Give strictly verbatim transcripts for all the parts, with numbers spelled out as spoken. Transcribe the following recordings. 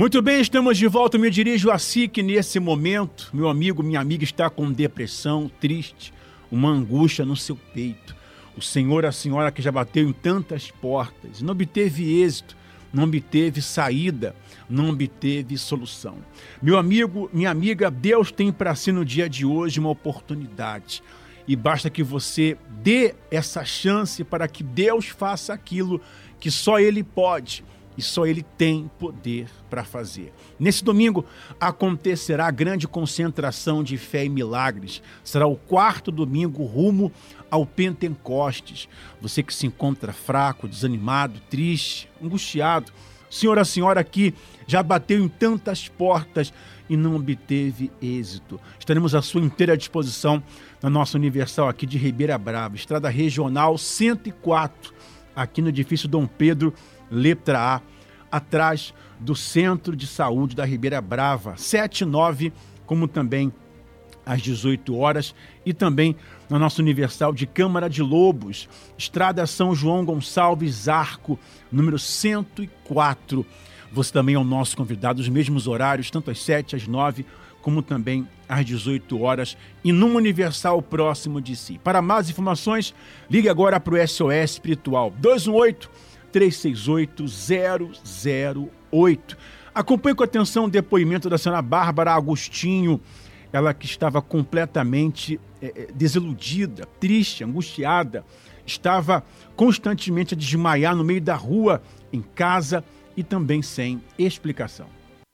Muito bem, estamos de volta. Me dirijo a si que nesse momento, meu amigo, minha amiga está com depressão, triste, uma angústia no seu peito. O senhor, a senhora que já bateu em tantas portas, não obteve êxito, não obteve saída, não obteve solução. Meu amigo, minha amiga, Deus tem para si no dia de hoje uma oportunidade. E basta que você dê essa chance para que Deus faça aquilo que só Ele pode. E só Ele tem poder para fazer. Nesse domingo acontecerá a grande concentração de fé e milagres. Será o quarto domingo rumo ao Pentecostes. Você que se encontra fraco, desanimado, triste, angustiado. Senhor, a senhora que já bateu em tantas portas e não obteve êxito. Estaremos à sua inteira disposição na nossa Universal aqui de Ribeira Brava, Estrada Regional cento e quatro, aqui no edifício Dom Pedro, letra A, atrás do Centro de Saúde da Ribeira Brava, sete e nove, como também às dezoito horas, e também na nossa Universal de Câmara de Lobos, Estrada São João Gonçalves Arco, número cento e quatro. Você também é o nosso convidado, os mesmos horários, tanto às sete, às nove, como também às dezoito horas, e num Universal próximo de si. Para mais informações, ligue agora para o S O S Espiritual, dois um oito, três seis oito, zero zero oito. Acompanhe com atenção o depoimento da senhora Bárbara Agostinho, ela que estava completamente é, desiludida, triste, angustiada, estava constantemente a desmaiar no meio da rua, em casa e também sem explicação.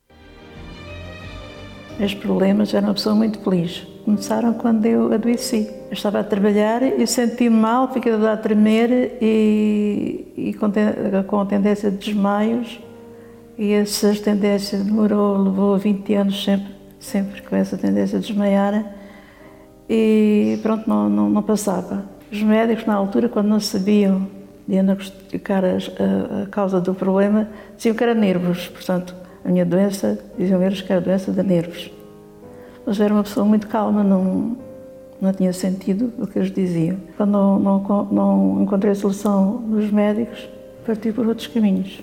Meus problemas, era uma pessoa muito feliz. Começaram quando eu adoeci. Eu estava a trabalhar e senti-me mal, fiquei a tremer e, e com, ten, com a tendência de desmaios. E essa tendência demorou, levou vinte anos sempre, sempre com essa tendência de desmaiar. E pronto, não, não, não passava. Os médicos, na altura, quando não sabiam diagnosticar a, a causa do problema, diziam que era nervos. Portanto, a minha doença, diziam eles que era doença de nervos. Mas era uma pessoa muito calma, não, não tinha sentido o que eles diziam. Quando não, não, não encontrei solução nos médicos, parti por outros caminhos.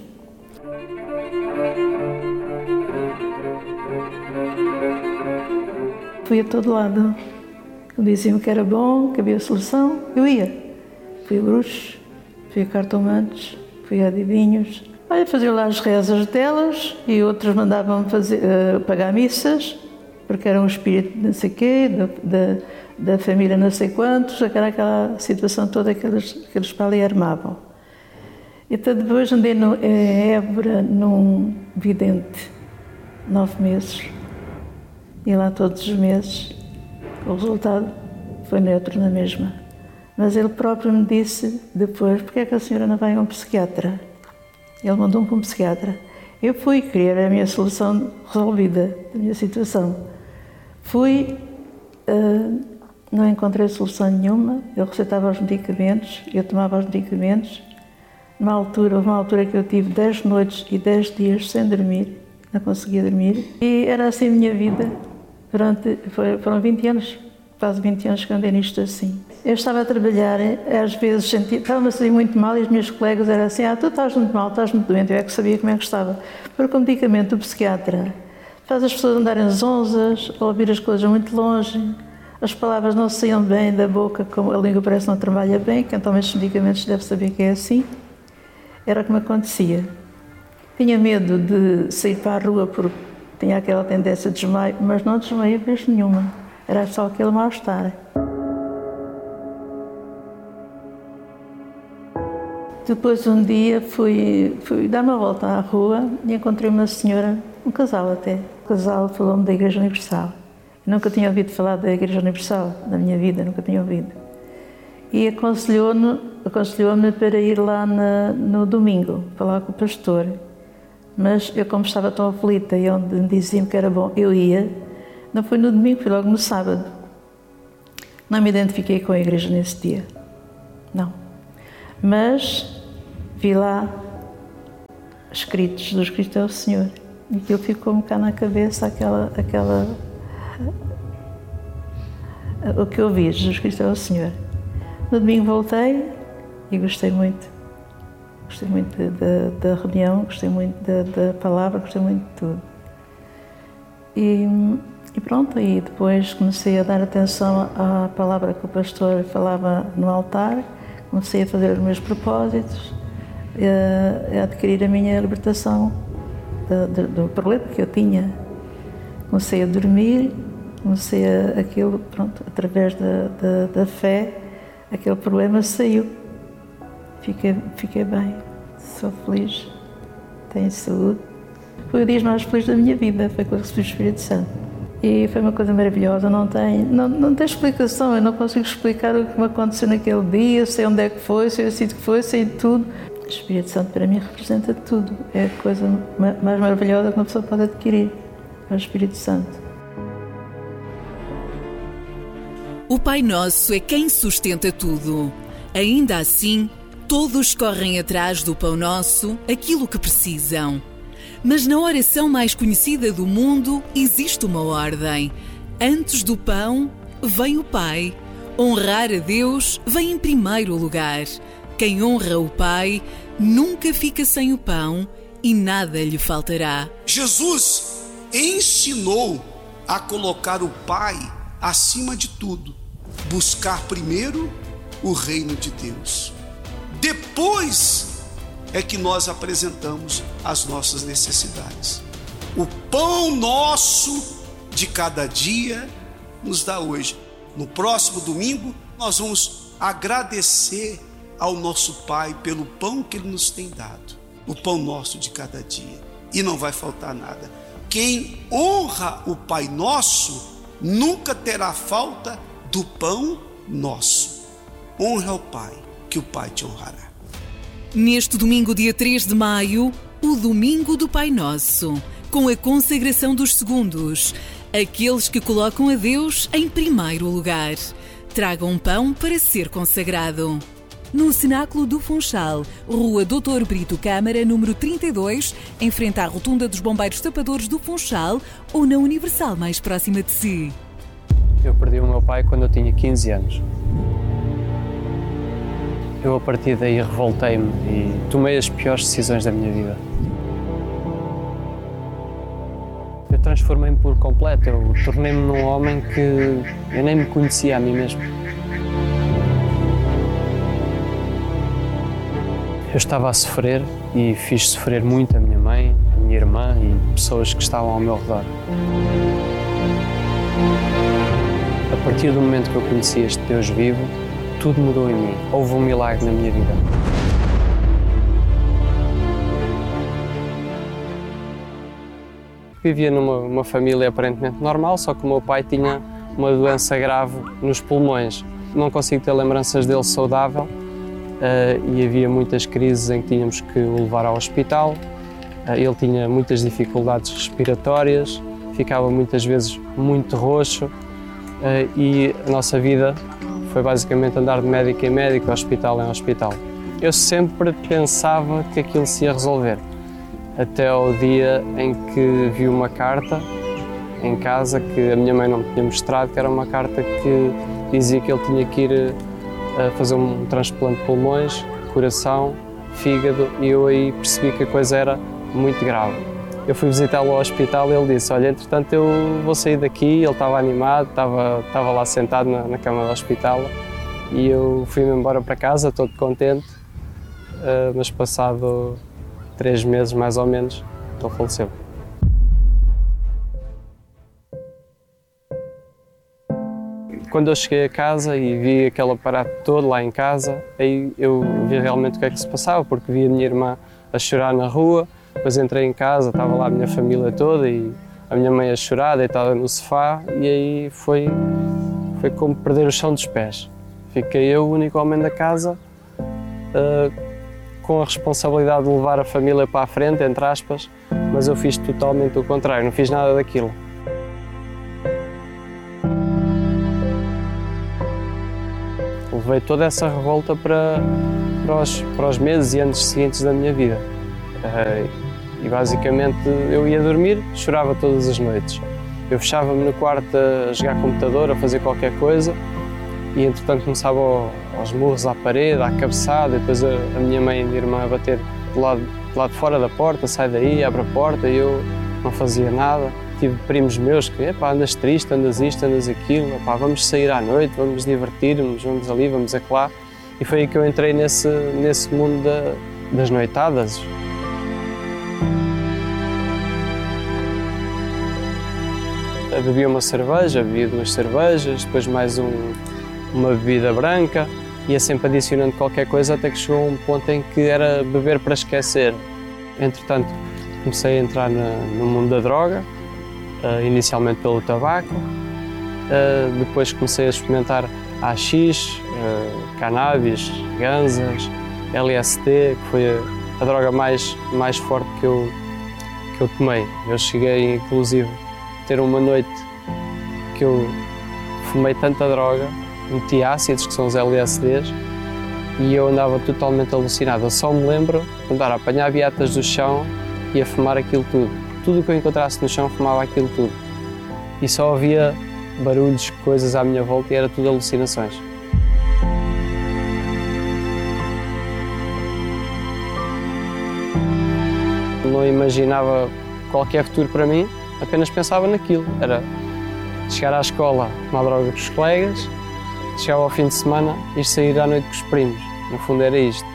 Fui a todo lado. Diziam que era bom, que havia solução, eu ia. Fui a bruxos, fui a cartomantes, fui a adivinhos. Olha, faziam lá as rezas delas e outros mandavam fazer, uh, pagar missas, porque era um espírito de não sei quê, da, da, da família não sei quantos, aquela, aquela situação toda que eles, que eles para ali armavam. Então depois andei no, em Évora num vidente, nove meses, e lá todos os meses. O resultado foi neutro na mesma. Mas ele próprio me disse depois, porque é que a senhora não vai a um psiquiatra? Ele mandou-me para um psiquiatra. Eu fui, queria a minha solução resolvida, da minha situação. Fui, uh, não encontrei solução nenhuma, ele receitava os medicamentos, eu tomava os medicamentos. Numa altura, houve uma altura que eu tive dez noites e dez dias sem dormir, não conseguia dormir. E era assim a minha vida, durante, foi, foram vinte anos, quase vinte anos que andei nisto assim. Eu estava a trabalhar, às vezes sentia, estava-me a sair muito mal e os meus colegas eram assim, ah, tu estás muito mal, estás muito doente, eu é que sabia como é que estava. Porque o medicamento do psiquiatra faz as pessoas andarem zonzas, a ouvir as coisas muito longe, as palavras não saíam bem da boca, como a língua parece que não trabalha bem, quem toma estes medicamentos deve saber que é assim. Era o que me acontecia. Tinha medo de sair para a rua porque tinha aquela tendência de desmaio, mas não desmaio vez nenhuma, era só aquele mal-estar. Depois um dia fui, fui dar uma volta à rua e encontrei uma senhora, um casal até. O casal falou-me da Igreja Universal. Eu nunca tinha ouvido falar da Igreja Universal, na minha vida, nunca tinha ouvido. E aconselhou-me aconselhou-me para ir lá na, no domingo, falar com o pastor. Mas eu, como estava tão aflita e onde me diziam que era bom, eu ia. Não fui no domingo, fui logo no sábado. Não me identifiquei com a igreja nesse dia. Não. Mas vi lá escritos, Jesus Cristo é o Senhor. E aquilo ficou-me cá na cabeça, aquela, aquela... o que eu vi, Jesus Cristo é o Senhor. No domingo voltei e gostei muito. Gostei muito de, de, da reunião, gostei muito da, da palavra, gostei muito de tudo. E, e pronto, e depois comecei a dar atenção à palavra que o pastor falava no altar, comecei a fazer os meus propósitos, a, a adquirir a minha libertação de, de, do problema que eu tinha. Comecei a dormir, comecei a, aquilo, pronto, através da, da, da fé, aquele problema saiu. Fiquei, fiquei bem, sou feliz, tenho saúde. Foi o dia mais feliz da minha vida, foi quando recebi o Espírito Santo. E foi uma coisa maravilhosa, não tem, não, não tem explicação, eu não consigo explicar o que me aconteceu naquele dia, sei onde é que foi, sei o sítio que foi, sei tudo. O Espírito Santo para mim representa tudo, é a coisa mais maravilhosa que uma pessoa pode adquirir, é o Espírito Santo. O Pai Nosso é quem sustenta tudo. Ainda assim, todos correm atrás do Pão Nosso, aquilo que precisam. Mas na oração mais conhecida do mundo existe uma ordem. Antes do pão, vem o Pai. Honrar a Deus vem em primeiro lugar. Quem honra o Pai nunca fica sem o pão e nada lhe faltará. Jesus ensinou a colocar o Pai acima de tudo. Buscar primeiro o reino de Deus. Depois é que nós apresentamos as nossas necessidades. O pão nosso de cada dia nos dá hoje. No próximo domingo, nós vamos agradecer ao nosso Pai pelo pão que Ele nos tem dado. O pão nosso de cada dia. E não vai faltar nada. Quem honra o Pai Nosso, nunca terá falta do pão nosso. Honra o Pai, que o Pai te honrará. Neste domingo, dia três de maio, o Domingo do Pai Nosso, com a consagração dos segundos, aqueles que colocam a Deus em primeiro lugar. Tragam um pão para ser consagrado. No Cenáculo do Funchal, Rua doutor Brito Câmara, número trinta e dois, em frente à Rotunda dos Bombeiros Tapadores do Funchal, ou na Universal mais próxima de si. Eu perdi o meu pai quando eu tinha quinze anos. Eu, a partir daí, revoltei-me e tomei as piores decisões da minha vida. Eu transformei-me por completo, eu tornei-me num homem que eu nem me conhecia a mim mesmo. Eu estava a sofrer e fiz sofrer muito a minha mãe, a minha irmã e pessoas que estavam ao meu redor. A partir do momento que eu conheci este Deus vivo, tudo mudou em mim. Houve um milagre na minha vida. Vivia numa uma família aparentemente normal, só que o meu pai tinha uma doença grave nos pulmões. Não consigo ter lembranças dele saudável uh, e havia muitas crises em que tínhamos que o levar ao hospital. Uh, ele tinha muitas dificuldades respiratórias, ficava muitas vezes muito roxo uh, e a nossa vida foi basicamente andar de médico em médico, hospital em hospital. Eu sempre pensava que aquilo se ia resolver, até ao dia em que vi uma carta em casa que a minha mãe não me tinha mostrado, que era uma carta que dizia que ele tinha que ir a fazer um transplante de pulmões, coração, fígado, e eu aí percebi que a coisa era muito grave. Eu fui visitá-lo ao hospital e ele disse, olha, entretanto eu vou sair daqui. Ele estava animado, estava, estava lá sentado na, na cama do hospital e eu fui-me embora para casa, todo contente, uh, mas passado três meses mais ou menos, ele faleceu. Quando eu cheguei a casa e vi aquele aparato todo lá em casa, aí eu vi realmente o que é que se passava, porque vi a minha irmã a chorar na rua. Depois entrei em casa, estava lá a minha família toda e a minha mãe a chorar, deitada no sofá, e aí foi, foi como perder o chão dos pés. Fiquei eu, o único homem da casa, uh, com a responsabilidade de levar a família para a frente, entre aspas, mas eu fiz totalmente o contrário, não fiz nada daquilo. Levei toda essa revolta para, para, os, para os meses e anos seguintes da minha vida. Uh, E basicamente eu ia dormir, chorava todas as noites. Eu fechava-me no quarto a jogar computador, a fazer qualquer coisa e entretanto começava aos murros à parede, à cabeçada, e depois a, a minha mãe e a minha irmã a bater do lado, do lado de fora da porta, sai daí, abre a porta, e eu não fazia nada. Tive primos meus que, epá, andas triste, andas isto, andas aquilo, epá, vamos sair à noite, vamos divertir-nos, vamos ali, vamos acolá. E foi aí que eu entrei nesse, nesse mundo da, das noitadas. Eu bebia uma cerveja, bebia duas cervejas, depois mais um, uma bebida branca, ia sempre adicionando qualquer coisa até que chegou a um ponto em que era beber para esquecer. Entretanto, comecei a entrar na, no mundo da droga, uh, inicialmente pelo tabaco, uh, depois comecei a experimentar A X, uh, cannabis, ganzas, L S D, que foi a, a droga mais, mais forte que eu, que eu tomei. Eu cheguei, inclusive, a ter uma noite que eu fumei tanta droga, meti ácidos, que são os L S Ds, e eu andava totalmente alucinado. Eu só me lembro de andar a apanhar beatas do chão e a fumar aquilo tudo. Tudo o que eu encontrasse no chão, fumava aquilo tudo. E só havia barulhos, coisas à minha volta, e era tudo alucinações. Não imaginava qualquer futuro para mim, apenas pensava naquilo. Era chegar à escola, tomar droga com os colegas, chegar ao fim de semana e sair à noite com os primos. No fundo era isto.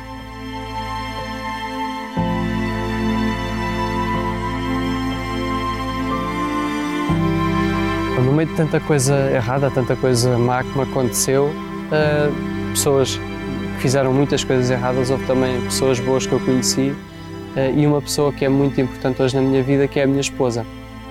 No meio de tanta coisa errada, tanta coisa má que me aconteceu, uh, pessoas que fizeram muitas coisas erradas, houve também pessoas boas que eu conheci, uh, e uma pessoa que é muito importante hoje na minha vida, que é a minha esposa.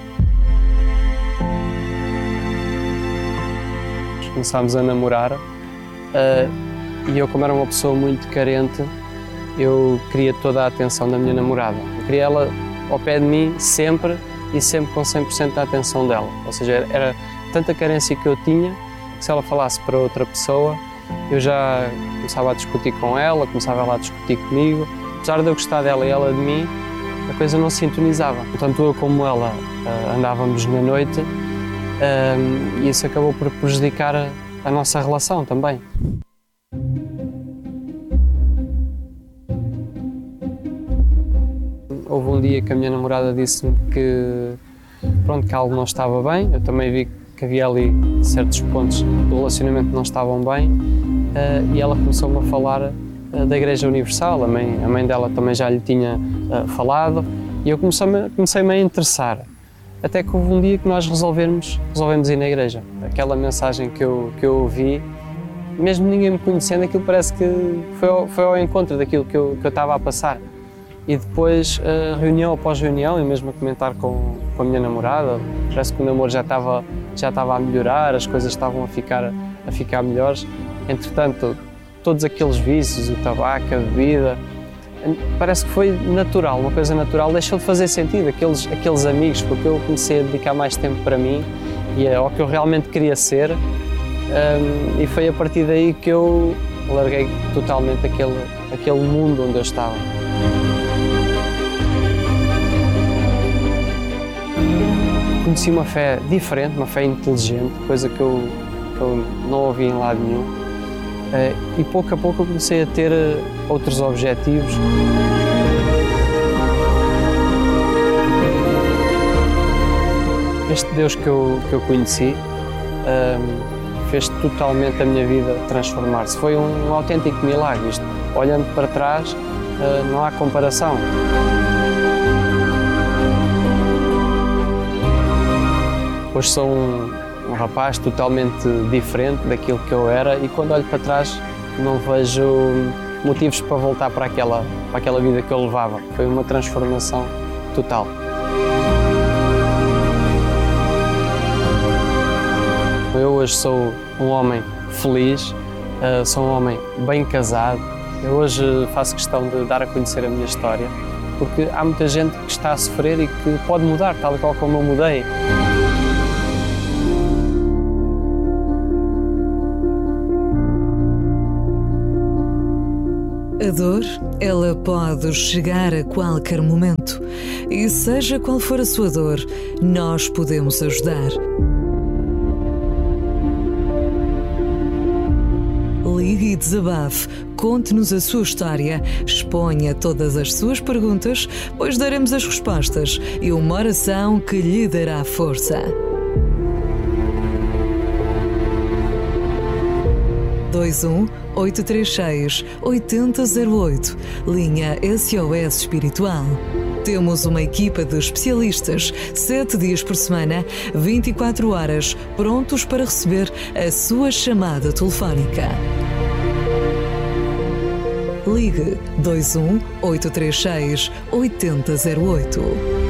Começámos a namorar, uh, e eu, como era uma pessoa muito carente, eu queria toda a atenção da minha namorada. Eu queria ela ao pé de mim sempre, e sempre com cem por cento da atenção dela. Ou seja, era tanta carência que eu tinha, que se ela falasse para outra pessoa, eu já começava a discutir com ela, começava ela a discutir comigo. Apesar de eu gostar dela e ela de mim, a coisa não sintonizava. Tanto eu como ela uh, andávamos na noite, uh, e isso acabou por prejudicar a, a nossa relação também. Houve um dia que a minha namorada disse-me que, pronto, que algo não estava bem. Eu também vi que havia ali certos pontos do relacionamento que não estavam bem, uh, e ela começou-me a falar uh, da Igreja Universal. A mãe, a mãe dela também já lhe tinha uh, falado, e eu comecei-me comecei a interessar. Até que houve um dia que nós resolvemos, resolvemos ir na igreja. Aquela mensagem que eu, que eu ouvi, mesmo ninguém me conhecendo, aquilo parece que foi ao, foi ao encontro daquilo que eu, que eu estava a passar. E depois, uh, reunião após reunião, e mesmo a comentar com, com a minha namorada, parece que o namoro já estava, já estava a melhorar, as coisas estavam a ficar, a ficar melhores. Entretanto, todos aqueles vícios, o tabaco, a bebida, parece que foi natural, uma coisa natural, deixou de fazer sentido, aqueles, aqueles amigos, porque eu comecei a dedicar mais tempo para mim e ao que eu realmente queria ser, um, e foi a partir daí que eu larguei totalmente aquele, aquele mundo onde eu estava. Conheci uma fé diferente, uma fé inteligente, coisa que eu, que eu não ouvi em lado nenhum, uh, e pouco a pouco eu comecei a ter uh, outros objetivos. Este Deus que eu, que eu conheci uh, fez totalmente a minha vida transformar-se. Foi um, um autêntico milagre. Isto, olhando para trás, uh, não há comparação. Hoje sou um, um rapaz totalmente diferente daquilo que eu era, e quando olho para trás não vejo motivos para voltar para aquela, para aquela vida que eu levava. Foi uma transformação total. Eu hoje sou um homem feliz, uh, sou um homem bem casado. Eu hoje faço questão de dar a conhecer a minha história, porque há muita gente que está a sofrer e que pode mudar, tal e qual como eu mudei. A dor, ela pode chegar a qualquer momento, e seja qual for a sua dor, nós podemos ajudar. Ligue e desabafe, conte-nos a sua história, exponha todas as suas perguntas, pois daremos as respostas e uma oração que lhe dará força. dois um oito três seis oito zero zero oito, linha S O S Espiritual. Temos uma equipa de especialistas, sete dias por semana, vinte e quatro horas, prontos para receber a sua chamada telefónica. Ligue dois um oito três seis oito zero zero oito.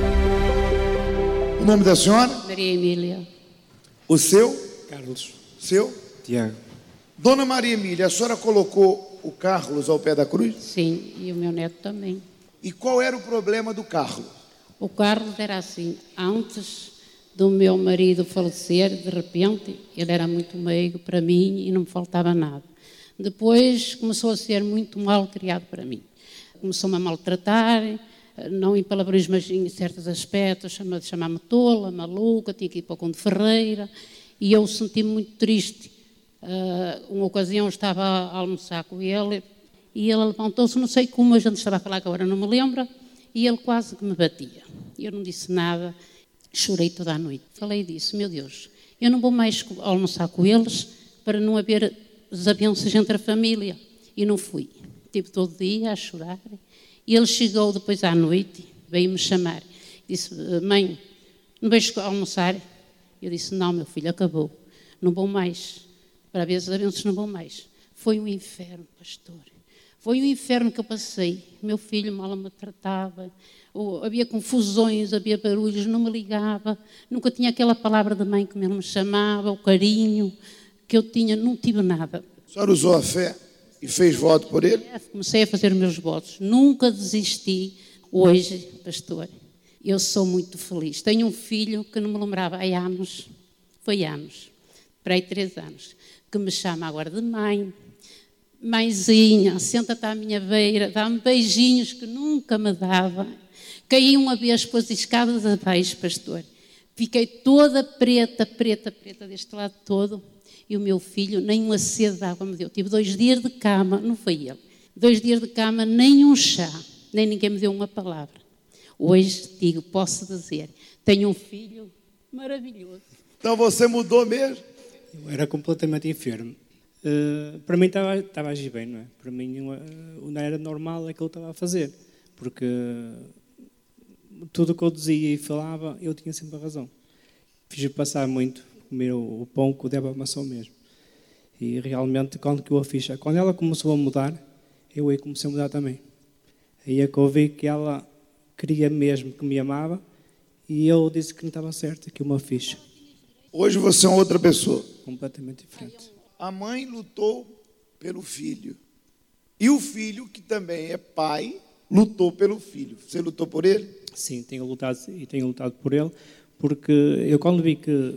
O nome da senhora? Maria Emília. O seu? Carlos. Seu? Tiago. Dona Maria Emília, a senhora colocou o Carlos ao pé da cruz? Sim, e o meu neto também. E qual era o problema do Carlos? O Carlos era assim, antes do meu marido falecer, de repente, ele era muito meigo para mim e não me faltava nada. Depois começou a ser muito mal criado para mim. Começou-me a maltratar, não em palavras, mas em certos aspectos, chamava-me tola, maluca, tinha que ir para o Conde Ferreira, e eu senti-me muito triste. Uh, uma ocasião eu estava a almoçar com ele e ele levantou-se, não sei como, a gente estava a falar que agora não me lembro, e ele quase que me batia. Eu não disse nada, chorei toda a noite. Falei disso, meu Deus, eu não vou mais almoçar com eles para não haver desavenças entre a família. E não fui. Estive todo dia a chorar. E ele chegou depois à noite, veio-me chamar. Disse, mãe, não vais almoçar? Eu disse, não, meu filho, acabou. Não vou mais. Para ver as desavenças não vão mais. Foi um inferno, pastor. Foi um inferno que eu passei. Meu filho mal me tratava. Havia confusões, havia barulhos, não me ligava. Nunca tinha aquela palavra de mãe que ele me chamava, o carinho que eu tinha, não tive nada. A senhora usou a fé e fez voto por ele? Comecei a fazer os meus votos. Nunca desisti. Hoje, pastor, eu sou muito feliz. Tenho um filho que não me lembrava há anos. Foi anos. Para aí três anos. Que me chama agora de mãe. Mãezinha, senta-te à minha beira, dá-me beijinhos que nunca me dava. Caí uma vez, pôs escadas abaixo, pastor. Fiquei toda preta, preta, preta deste lado todo. E o meu filho nem uma sede de água me deu. Tive dois dias de cama, não foi ele. Dois dias de cama, nem um chá, nem ninguém me deu uma palavra. Hoje, digo, posso dizer, tenho um filho maravilhoso. Então você mudou mesmo? Eu era completamente enfermo. Uh, para mim estava, estava a agir bem, não é? Para mim uh, não era normal aquilo que ele estava a fazer. Porque tudo o que eu dizia e falava, eu tinha sempre a razão. Fiz-me passar muito, comer o, o pão que o deva amassou mesmo. E realmente, quando, que eu a fiz, quando ela começou a mudar, eu aí comecei a mudar também. Aí é que eu vi que ela queria mesmo que me amava e eu disse que não estava certo, que eu me fiz. Hoje você é outra pessoa. Completamente diferente. A mãe lutou pelo filho. E o filho, que também é pai, lutou pelo filho. Você lutou por ele? Sim, tenho lutado e tenho lutado por ele, porque eu quando vi que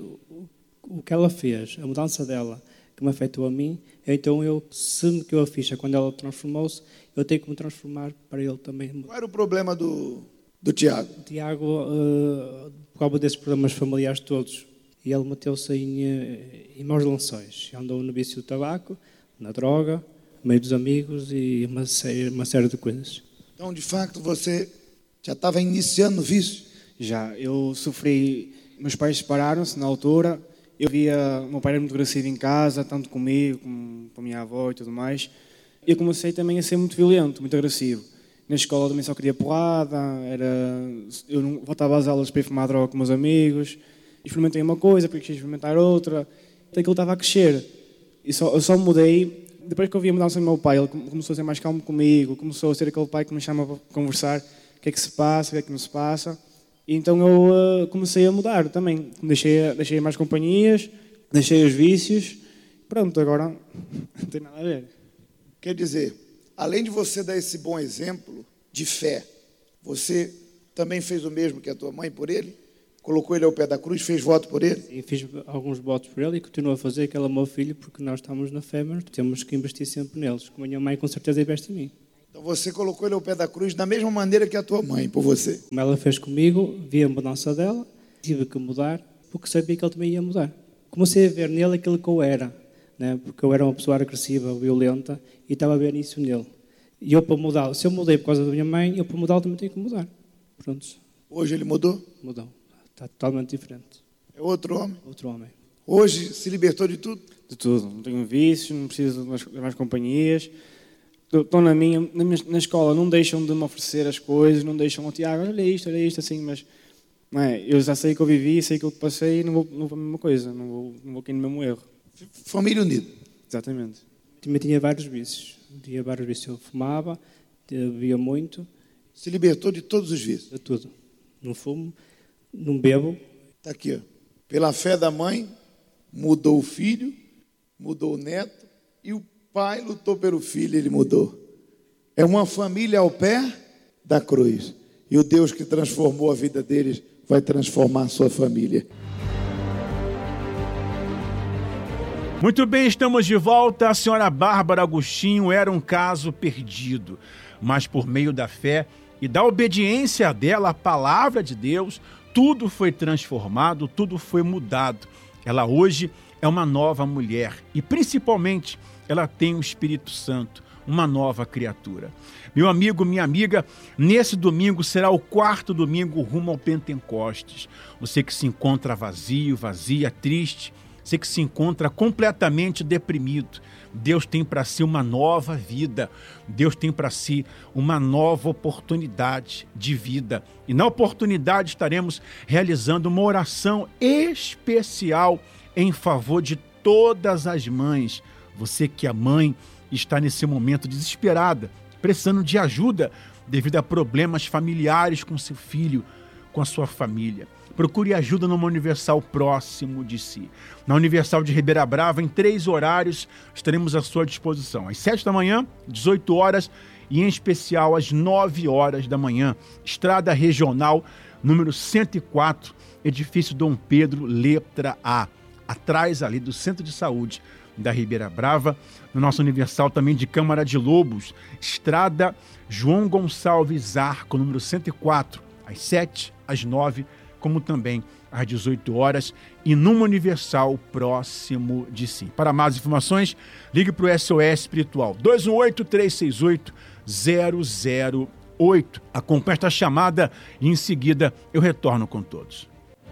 o que ela fez, a mudança dela, que me afetou a mim, então eu, se que eu a fiz, quando ela transformou-se, eu tenho que me transformar para ele também. Qual era o problema do, do Tiago? O Tiago, uh, por causa desses problemas familiares todos, e ele meteu-se em, em maus lençóis. Andou no vício do tabaco, na droga, no meio dos amigos e uma série, uma série de coisas. Então, de facto, você já estava iniciando o vício? Já. Eu sofri... Meus pais separaram-se na altura. Eu via... Meu pai era muito agressivo em casa, tanto comigo como com a minha avó e tudo mais. Eu comecei também a ser muito violento, muito agressivo. Na escola também só queria porrada. Era... Eu não voltava às aulas para ir fumar droga com meus amigos. Experimentei uma coisa, porque quis experimentar outra. Aquilo estava a crescer. E só, eu só mudei, depois que eu vi a mudança do meu pai, ele começou a ser mais calmo comigo, começou a ser aquele pai que me chama para conversar, o que é que se passa, o que é que não se passa. E então eu uh, comecei a mudar também. Deixei, deixei mais companhias, deixei os vícios. Pronto, agora não tem nada a ver. Quer dizer, além de você dar esse bom exemplo de fé, você também fez o mesmo que a tua mãe por ele? Colocou ele ao pé da cruz, fez voto por ele? E fiz alguns votos por ele e continuo a fazer aquele meu filho, porque nós estamos na fé, mas temos que investir sempre neles. Como a minha mãe com certeza investe em mim. Então você colocou ele ao pé da cruz da mesma maneira que a tua mãe, por você? Como ela fez comigo, vi a mudança dela, tive que mudar, porque sabia que ele também ia mudar. Comecei a ver nele aquilo que eu era, né? Porque eu era uma pessoa agressiva, violenta, e estava a ver isso nele. E eu para mudar, se eu mudei por causa da minha mãe, eu para mudar também tenho que mudar. Pronto. Hoje ele mudou? Mudou. Está totalmente diferente. É outro homem? Outro homem. Hoje se libertou de tudo? De tudo. Não tenho vícios, não preciso de mais, de mais companhias. Estão na minha, na minha, na escola, não deixam de me oferecer as coisas, não deixam, oh, Tiago, olha isto, olha isto, assim, mas não é, eu já sei que eu vivi, sei que eu passei e não vou, não vou a mesma coisa, não vou, não vou cair no mesmo erro. Família unida. Exatamente. Também tinha vários vícios. Tinha vários vícios. Eu fumava, bebia muito. Se libertou de todos os vícios? De tudo. Não fumo, não bebo. Está aqui, ó. Pela fé da mãe, mudou o filho, mudou o neto, e o pai lutou pelo filho, ele mudou. É uma família ao pé da cruz. E o Deus que transformou a vida deles vai transformar a sua família. Muito bem, estamos de volta. A senhora Bárbara Agostinho era um caso perdido, mas por meio da fé e da obediência dela à palavra de Deus, tudo foi transformado, tudo foi mudado. Ela hoje é uma nova mulher e, principalmente, ela tem o Espírito Santo, uma nova criatura. Meu amigo, minha amiga, nesse domingo será o quarto domingo rumo ao Pentecostes. Você que se encontra vazio, vazia, triste, você que se encontra completamente deprimido, Deus tem para si uma nova vida, Deus tem para si uma nova oportunidade de vida. E na oportunidade estaremos realizando uma oração especial em favor de todas as mães. Você que é mãe está nesse momento desesperada, precisando de ajuda devido a problemas familiares com seu filho, com a sua família. Procure ajuda numa Universal próximo de si. Na Universal de Ribeira Brava, em três horários, estaremos à sua disposição. Às sete da manhã, dezoito horas e, em especial, às nove horas da manhã. Estrada Regional, número cento e quatro, edifício Dom Pedro, letra A. Atrás ali do Centro de Saúde da Ribeira Brava. No nosso Universal também de Câmara de Lobos, Estrada João Gonçalves Arco, número cento e quatro, às sete, às nove, como também às dezoito horas, e numa Universal próximo de si. Para mais informações, ligue para o S O S Espiritual, dois um oito, três seis oito, zero zero oito. Acompanhe esta chamada e em seguida eu retorno com todos.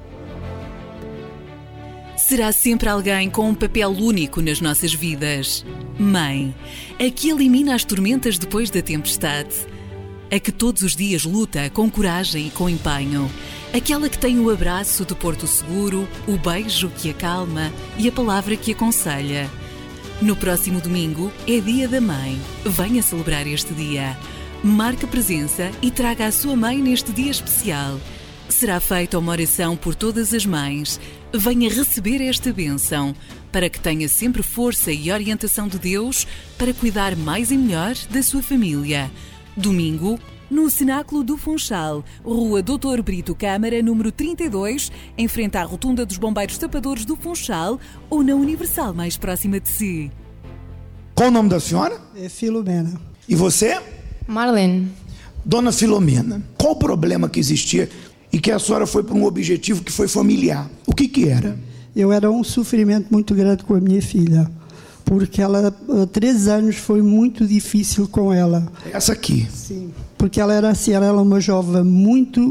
Será sempre alguém com um papel único nas nossas vidas. Mãe, a que elimina as tormentas depois da tempestade. A que todos os dias luta com coragem e com empenho. Aquela que tem o abraço de porto seguro, o beijo que acalma e a palavra que aconselha. No próximo domingo é Dia da Mãe. Venha celebrar este dia. Marque presença e traga a sua mãe neste dia especial. Será feita uma oração por todas as mães. Venha receber esta bênção, para que tenha sempre força e orientação de Deus para cuidar mais e melhor da sua família. Domingo, no Cenáculo do Funchal, Rua doutor Brito Câmara, número trinta e dois, em frente à Rotunda dos Bombeiros Tapadores do Funchal, ou na Universal mais próxima de si. Qual o nome da senhora? É Filomena. E você? Marlene. Dona Filomena, qual o problema que existia e que a senhora foi para um objetivo que foi familiar? O que que era? Eu era um sofrimento muito grande com a minha filha, porque ela, há três anos, foi muito difícil com ela. Essa aqui? Sim. Porque ela era assim, ela era uma jovem muito,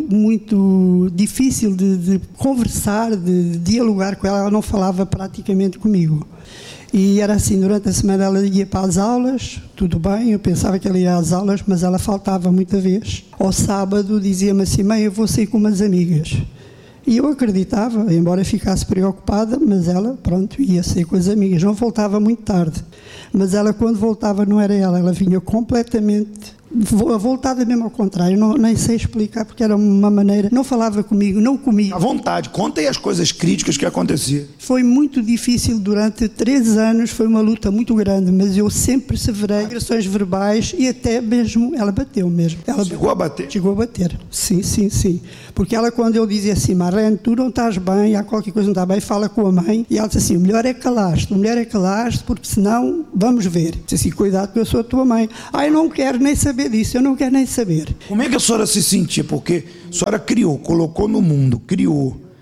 muito difícil de, de conversar, de, de dialogar com ela. Ela não falava praticamente comigo. E era assim, durante a semana ela ia para as aulas, tudo bem, eu pensava que ela ia às aulas, mas ela faltava muita vez. Ao sábado dizia-me assim, mãe, eu vou sair com umas amigas. E eu acreditava, embora ficasse preocupada, mas ela, pronto, ia sair com as amigas. Não voltava muito tarde. Mas ela, quando voltava, não era ela, ela vinha completamente voltada mesmo ao contrário. Não, nem sei explicar, porque era uma maneira, não falava comigo, não comia. À vontade, conta aí as coisas críticas que aconteciam. Foi muito difícil durante três anos, foi uma luta muito grande, mas eu sempre perseverei, agressões verbais e até mesmo, ela bateu mesmo. Ela chegou a bater? Chegou a bater, sim, sim, sim. Porque ela, quando eu dizia assim, Marlene, tu não estás bem, há qualquer coisa que não está bem, fala com a mãe, e ela disse assim, o melhor é calar-te, o melhor é calar-te, porque senão vamos ver. Disse assim, cuidado que eu sou a tua mãe. Ah, eu não quero nem saber disso, eu não quero nem saber. Como é que a senhora se sentia? Porque a senhora criou, colocou no mundo, criou,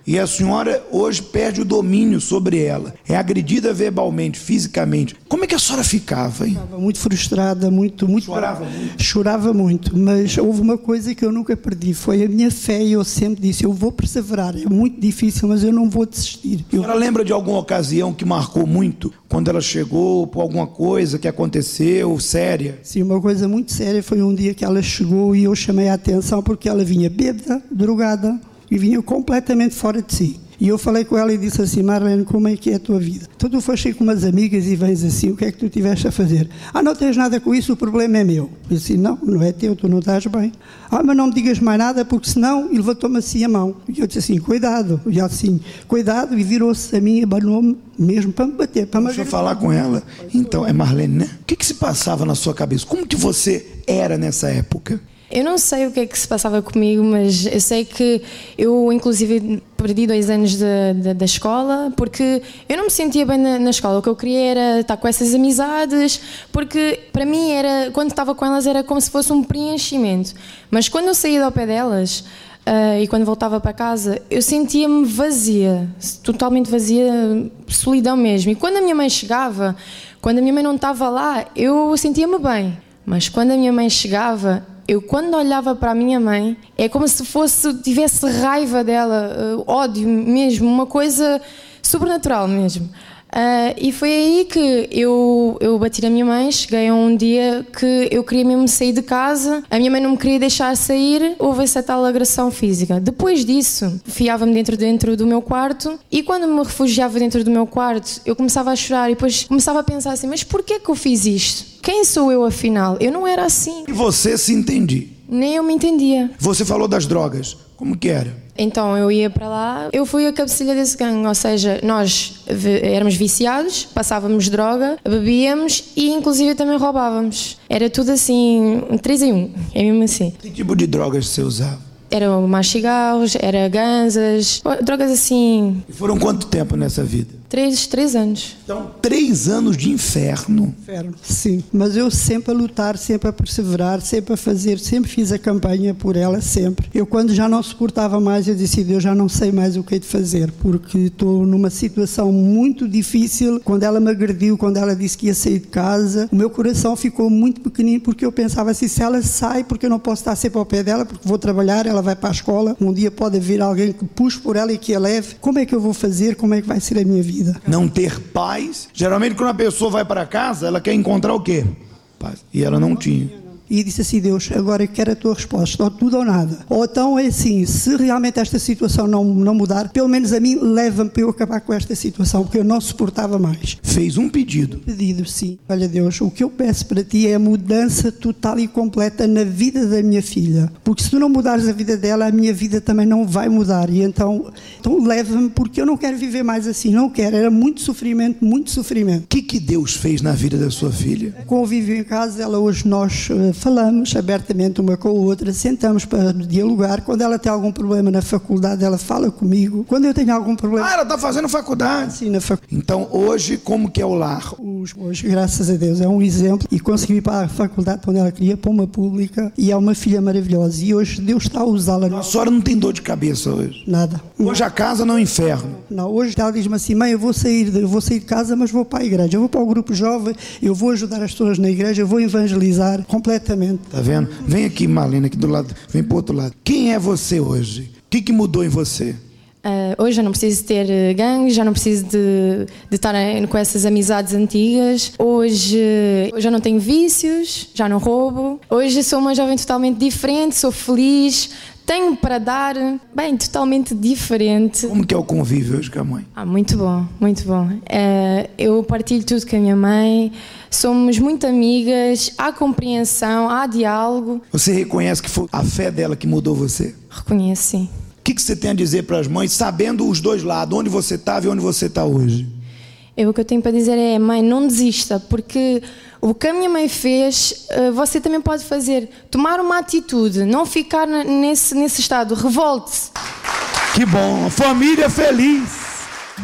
e a senhora hoje perde o domínio sobre ela, é agredida verbalmente, fisicamente. Como é que a senhora ficava, hein? Estava muito frustrada, muito, muito... Chorava muito? Chorava muito, mas houve uma coisa que eu nunca perdi, foi a minha fé, e eu sempre disse, eu vou perseverar, é muito difícil, mas eu não vou desistir. Eu... A senhora lembra de alguma ocasião que marcou muito, quando ela chegou, por alguma coisa que aconteceu, séria? Sim, uma coisa muito séria foi um dia que ela chegou e eu chamei a atenção porque ela vinha bêbada, drogada, e vinha completamente fora de si. E eu falei com ela e disse assim, Marlene, como é que é a tua vida? Então tu foste aí com umas amigas e vens assim, o que é que tu tiveste a fazer? Ah, não tens nada com isso, o problema é meu. Eu disse, não, não é teu, tu não estás bem. Ah, mas não me digas mais nada, porque senão... E levantou-me assim a mão. E eu disse assim, cuidado. E ela assim, cuidado, e virou-se a mim e abanou-me mesmo para me bater. Para me Deixa eu falar com ela. Então, é Marlene, né? O que que se passava na sua cabeça? Como que você era nessa época? Eu não sei o que é que se passava comigo, mas eu sei que eu, inclusive, perdi dois anos de, de, da escola porque eu não me sentia bem na, na escola. O que eu queria era estar com essas amizades, porque para mim, era, quando estava com elas, era como se fosse um preenchimento. Mas quando eu saía do pé delas uh, e quando voltava para casa, eu sentia-me vazia, totalmente vazia, solidão mesmo. E quando a minha mãe chegava, quando a minha mãe não estava lá, eu sentia-me bem. Mas quando a minha mãe chegava... Eu, quando olhava para a minha mãe, é como se fosse, tivesse raiva dela, uh, ódio mesmo, uma coisa sobrenatural mesmo. Uh, e foi aí que eu, eu bati na minha mãe. Cheguei a um dia que eu queria mesmo sair de casa, a minha mãe não me queria deixar sair, houve essa tal agressão física. Depois disso, enfiava-me dentro, dentro do meu quarto, e quando me refugiava dentro do meu quarto, eu começava a chorar e depois começava a pensar assim, mas porquê que eu fiz isto? Quem sou eu afinal? Eu não era assim. E você se entendia? Nem eu me entendia. Você falou das drogas, como que era? Então eu ia para lá, eu fui a cabecilha desse gangue, ou seja, nós éramos viciados, passávamos droga, bebíamos e inclusive também roubávamos. Era tudo assim, três em um, é mesmo assim. Que tipo de drogas você usava? Era mais cigarros, era ganzas, drogas assim. E foram quanto tempo nessa vida? Três, três anos. Então, três anos de inferno. Inferno, sim. Mas eu sempre a lutar, sempre a perseverar, sempre a fazer, sempre fiz a campanha por ela, sempre. Eu, quando já não suportava mais, eu disse, eu já não sei mais o que é de fazer, porque estou numa situação muito difícil. Quando ela me agrediu, quando ela disse que ia sair de casa, o meu coração ficou muito pequenino, porque eu pensava assim, se ela sai, porque eu não posso estar sempre ao pé dela, porque vou trabalhar, ela vai para a escola, um dia pode haver alguém que puxe por ela e que a leve. Como é que eu vou fazer? Como é que vai ser a minha vida? Não ter paz. Geralmente quando a pessoa vai para casa, ela quer encontrar o quê? Paz. E ela não tinha. E disse assim, Deus, agora eu quero a tua resposta, ou tudo ou nada. Ou então é assim, se realmente esta situação não, não mudar, pelo menos a mim leva-me para eu acabar com esta situação, porque eu não suportava mais. Fez um pedido. Pedido, sim. Olha Deus, o que eu peço para ti é a mudança total e completa na vida da minha filha. Porque se tu não mudares a vida dela, a minha vida também não vai mudar. E então, então leva-me, porque eu não quero viver mais assim, não quero. Era muito sofrimento, muito sofrimento. O que, que Deus fez na vida da sua filha? Convívio em casa, ela hoje nós... falamos abertamente uma com a outra, sentamos para dialogar. Quando ela tem algum problema na faculdade, ela fala comigo. Quando eu tenho algum problema... Ah, ela está fazendo faculdade. Sim, na faculdade. Então, hoje, como que é o lar? Hoje, graças a Deus, é um exemplo. E consegui ir para a faculdade quando ela queria, para uma pública. E é uma filha maravilhosa. E hoje Deus está a usá-la. A senhora não tem dor de cabeça hoje? Nada. Hoje a casa não é um inferno? Não, hoje ela diz-me assim, mãe, eu vou sair de, eu vou sair de casa, mas vou para a igreja. Eu vou para o grupo jovem, eu vou ajudar as pessoas na igreja, eu vou evangelizar completamente. Tá vendo? Vem aqui, Marlene, aqui do lado, vem para o outro lado. Quem é você hoje? O que, que mudou em você? Uh, hoje já não preciso ter gangues, já não preciso de, de estar com essas amizades antigas. Hoje eu já não tenho vícios, já não roubo. Hoje sou uma jovem totalmente diferente, sou feliz, tenho para dar, bem, totalmente diferente. Como que é o convívio hoje com a mãe? Ah, muito bom, muito bom. Uh, eu partilho tudo com a minha mãe, somos muito amigas, há compreensão, há diálogo. Você reconhece que foi a fé dela que mudou você? Reconheço, sim. O que, que você tem a dizer para as mães, sabendo os dois lados, onde você estava e onde você está hoje? Eu, o que eu tenho para dizer é, mãe, não desista, porque o que a minha mãe fez, você também pode fazer. Tomar uma atitude, não ficar nesse, nesse estado, revolte-se. Que bom, família feliz.